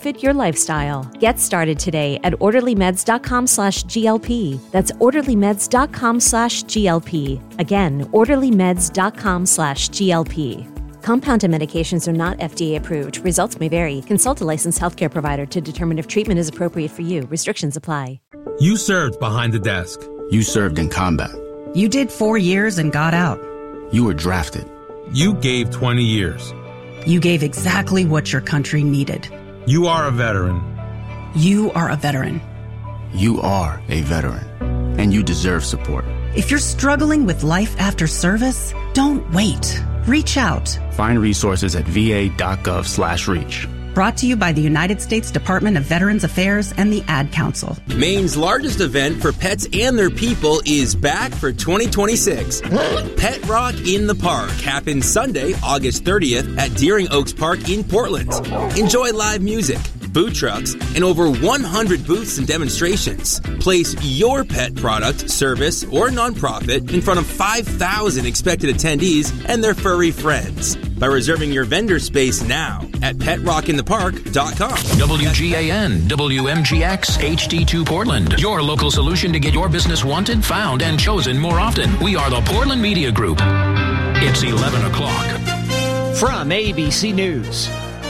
fit your lifestyle. Get started today at orderlymeds.com/GLP. That's orderlymeds.com/GLP. Again, orderlymeds.com/GLP. Compounded medications are not FDA approved. Results may vary. Consult a licensed healthcare provider to determine if treatment is appropriate for you. Restrictions apply. You served behind the desk. You served in combat. You did 4 years and got out. You were drafted. You gave 20 years. You gave exactly what your country needed. You are a veteran. You are a veteran. You are a veteran. And you deserve support. If you're struggling with life after service, don't wait. Reach out. Find resources at va.gov/reach. Brought to you by the United States Department of Veterans Affairs and the Ad Council. Maine's largest event for pets and their people is back for 2026. Pet Rock in the Park happens Sunday, August 30th at Deering Oaks Park in Portland. Enjoy live music, food trucks, and over 100 booths and demonstrations. Place your pet product, service, or nonprofit in front of 5,000 expected attendees and their furry friends by reserving your vendor space now at PetRockInThePark.com. WGAN, WMGX, HD2 Portland. Your local solution to get your business wanted, found, and chosen more often. We are the Portland Media Group. It's 11 o'clock. From ABC News,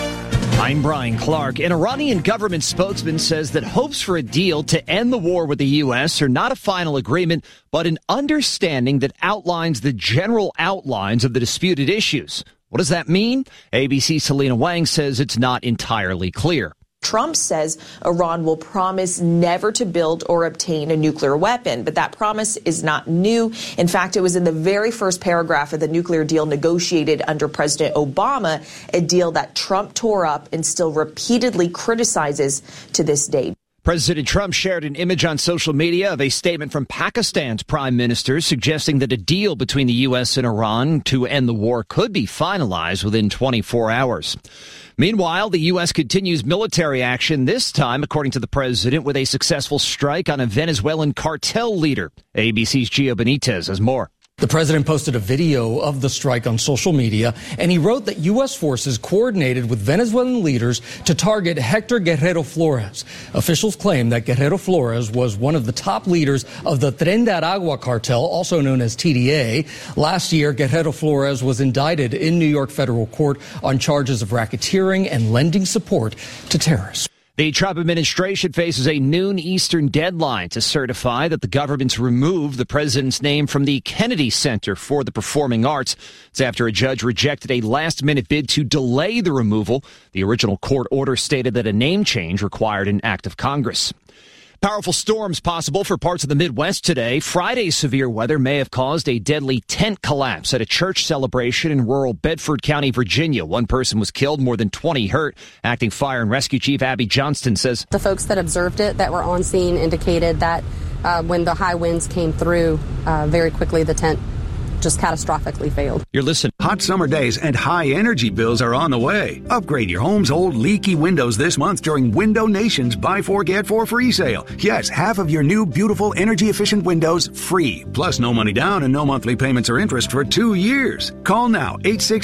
I'm Brian Clark. An Iranian government spokesman says that hopes for a deal to end the war with the U.S. are not a final agreement, but an understanding that outlines the general outlines of the disputed issues. What does that mean? ABC's Selena Wang says it's not entirely clear. Trump says Iran will promise never to build or obtain a nuclear weapon, but that promise is not new. In fact, it was in the very first paragraph of the nuclear deal negotiated under President Obama, a deal that Trump tore up and still repeatedly criticizes to this day. President Trump shared an image on social media of a statement from Pakistan's prime minister suggesting that a deal between the U.S. and Iran to end the war could be finalized within 24 hours. Meanwhile, the U.S. continues military action, this time, according to the president, with a successful strike on a Venezuelan cartel leader. ABC's Gio Benitez has more. The president posted a video of the strike on social media, and he wrote that U.S. forces coordinated with Venezuelan leaders to target Hector Guerrero Flores. Officials claim that Guerrero Flores was one of the top leaders of the Tren de Aragua cartel, also known as TDA. Last year, Guerrero Flores was indicted in New York federal court on charges of racketeering and lending support to terrorists. The Trump administration faces a noon Eastern deadline to certify that the government's removed the president's name from the Kennedy Center for the Performing Arts. It's after a judge rejected a last-minute bid to delay the removal. The original court order stated that a name change required an act of Congress. Powerful storms possible for parts of the Midwest today. Friday's severe weather may have caused a deadly tent collapse at a church celebration in rural Bedford County, Virginia. One person was killed, more than 20 hurt. Acting Fire and Rescue Chief Abby Johnston says the folks that observed it that were on scene indicated that when the high winds came through, very quickly the tent just catastrophically failed. You're listening. Hot summer days and high energy bills are on the way. Upgrade your home's old leaky windows this month during Window Nation's Buy 4 Get 4 free sale. Yes, half of your new beautiful energy efficient windows free. Plus no money down and no monthly payments or interest for 2 years. Call now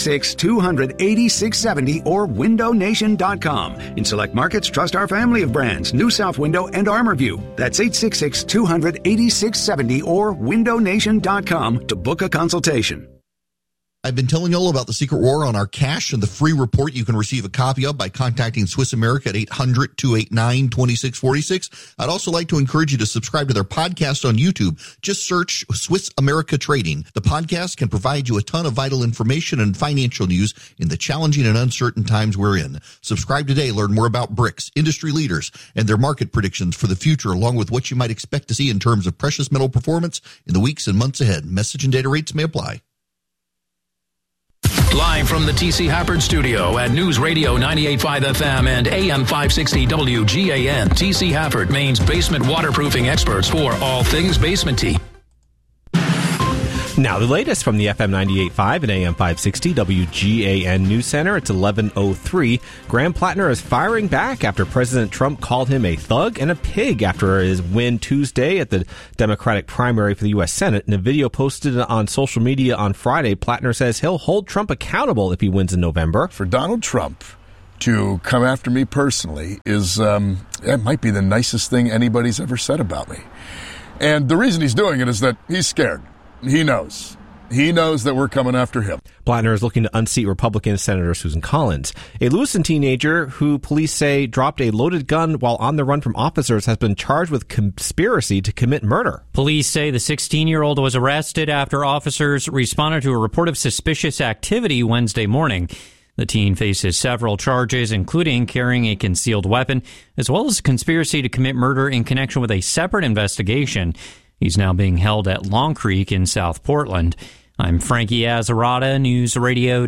866-200-8670 or windownation.com. In select markets, trust our family of brands, New South Window and ArmorView. That's 866-200-8670 or windownation.com to book a consultation. I've been telling you all about the Secret War on our cash and the free report you can receive a copy of by contacting Swiss America at 800-289-2646. I'd also like to encourage you to subscribe to their podcast on YouTube. Just search Swiss America Trading. The podcast can provide you a ton of vital information and financial news in the challenging and uncertain times we're in. Subscribe today. Learn more about BRICS, industry leaders, and their market predictions for the future, along with what you might expect to see in terms of precious metal performance in the weeks and months ahead. Message and data rates may apply. Live from the T.C. Hafford Studio at News Radio 98.5 FM and AM 560 WGAN. T.C. Hafford, Maine's basement waterproofing experts for all things basement-y. Now, the latest from the FM 98.5 and AM 560 WGAN News Center. It's 11:03. Graham Plattner is firing back after President Trump called him a thug and a pig after his win Tuesday at the Democratic primary for the U.S. Senate. In a video posted on social media on Friday, Plattner says he'll hold Trump accountable if he wins in November. For Donald Trump, to come after me personally is, it might be the nicest thing anybody's ever said about me. And the reason he's doing it is that he's scared. He knows. He knows that we're coming after him. Blattner is looking to unseat Republican Senator Susan Collins. A Lewiston teenager who police say dropped a loaded gun while on the run from officers has been charged with conspiracy to commit murder. Police say the 16-year-old was arrested after officers responded to a report of suspicious activity Wednesday morning. The teen faces several charges, including carrying a concealed weapon, as well as conspiracy to commit murder in connection with a separate investigation. He's now being held at Long Creek in South Portland. I'm Frankie Azzarata, News Radio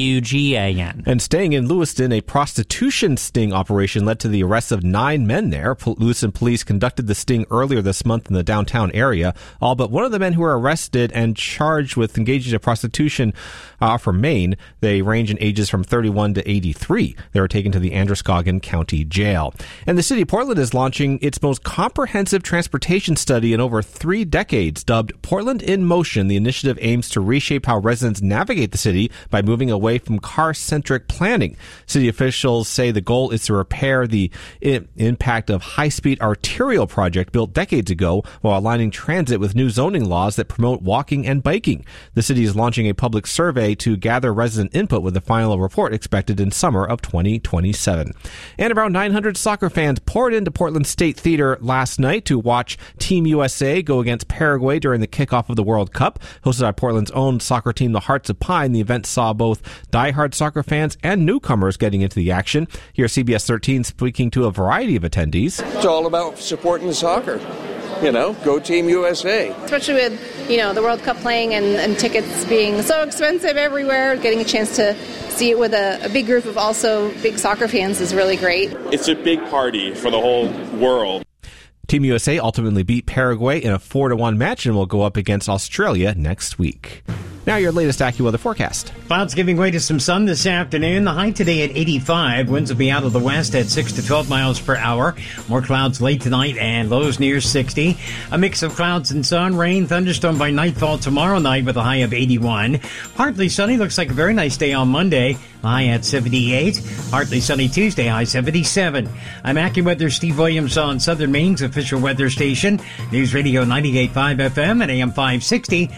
WGAN. And staying in Lewiston, a prostitution sting operation led to the arrest of 9 men there. Lewiston police conducted the sting earlier this month in the downtown area. All but one of the men who were arrested and charged with engaging in prostitution from Maine. They range in ages from 31 to 83. They were taken to the Androscoggin County Jail. And the city of Portland is launching its most comprehensive transportation study in over 3 decades, dubbed Portland in Motion. The initiative aims to reshape how residents navigate the city by moving away from car-centric planning. City officials say the goal is to repair the impact of high-speed arterial project built decades ago while aligning transit with new zoning laws that promote walking and biking. The city is launching a public survey to gather resident input with the final report expected in summer of 2027. And around 900 soccer fans poured into Portland State Theater last night to watch Team USA go against Paraguay during the kickoff of the World Cup. Hosted by Portland's own soccer team, the Hearts of Pine, the event saw both diehard soccer fans and newcomers getting into the action. Here's CBS 13 speaking to a variety of attendees. It's all about supporting soccer. You know, go Team USA. Especially with, the World Cup playing and tickets being so expensive everywhere, getting a chance to see it with a big group of also big soccer fans is really great. It's a big party for the whole world. Team USA ultimately beat Paraguay in a 4-1 match and will go up against Australia next week. Now your latest AccuWeather forecast. Clouds giving way to some sun this afternoon. The high today at 85. Winds will be out of the west at 6 to 12 miles per hour. More clouds late tonight and lows near 60. A mix of clouds and sun, rain, thunderstorm by nightfall tomorrow night with a high of 81. Partly sunny. Looks like a very nice day on Monday. High at 78. Partly sunny Tuesday, high 77. I'm AccuWeather Steve Williams on Southern Maine's official weather station. News Radio 98.5 FM and AM 560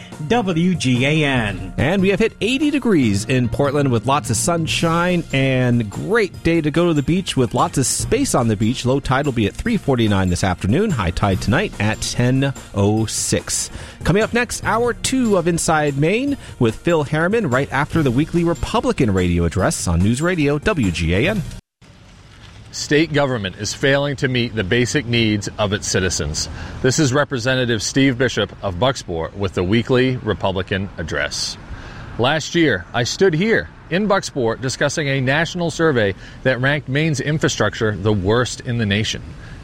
WGAN. And we have hit 80 degrees in Portland with lots of sunshine and great day to go to the beach with lots of space on the beach. Low tide will be at 3:49 this afternoon. High tide tonight at 10:06. Coming up next, hour 2 of Inside Maine with Phil Harriman right after the weekly Republican radio address on News Radio WGAN. State government is failing to meet the basic needs of its citizens. This is Representative Steve Bishop of Bucksport with the weekly Republican address. Last year, I stood here in Bucksport discussing a national survey that ranked Maine's infrastructure the worst in the nation.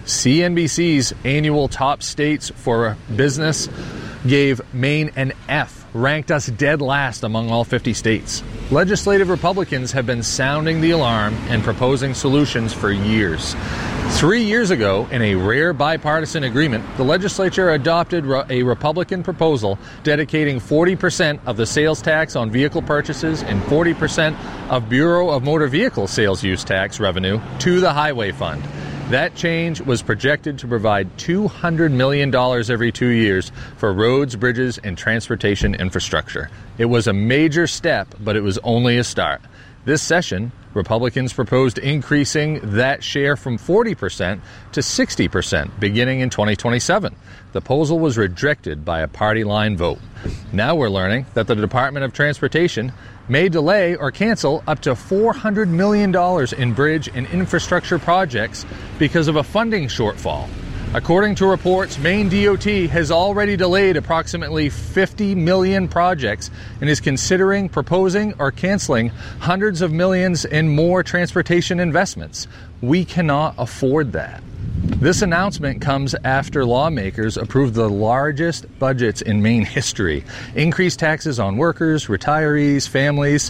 CNBC's annual top states for business gave Maine an F, ranked us dead last among all 50 states. Legislative Republicans have been sounding the alarm and proposing solutions for years. 3 years ago, in a rare bipartisan agreement, the legislature adopted a Republican proposal dedicating 40% of the sales tax on vehicle purchases and 40% of Bureau of Motor Vehicle sales use tax revenue to the Highway Fund. That change was projected to provide $200 million every 2 years for roads, bridges, and transportation infrastructure. It was a major step, but it was only a start. This session, Republicans proposed increasing that share from 40% to 60% beginning in 2027. The proposal was rejected by a party line vote. Now we're learning that the Department of Transportation may delay or cancel up to $400 million in bridge and infrastructure projects because of a funding shortfall. According to reports, Maine DOT has already delayed approximately 50 million projects and is considering proposing or canceling hundreds of millions in more transportation investments. We cannot afford that. This announcement comes after lawmakers approved the largest budgets in Maine history, increased taxes on workers, retirees, families,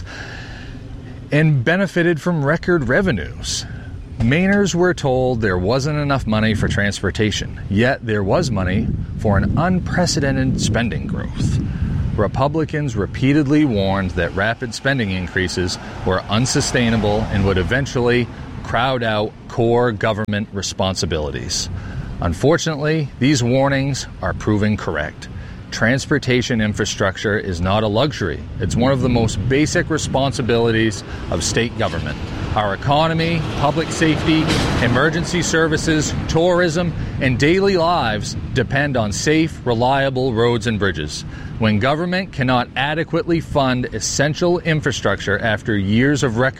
and benefited from record revenues. Mainers were told there wasn't enough money for transportation, yet there was money for an unprecedented spending growth. Republicans repeatedly warned that rapid spending increases were unsustainable and would eventually crowd out core government responsibilities. Unfortunately, these warnings are proving correct. Transportation infrastructure is not a luxury. It's one of the most basic responsibilities of state government. Our economy, public safety, emergency services, tourism, and daily lives depend on safe, reliable roads and bridges. When government cannot adequately fund essential infrastructure after years of record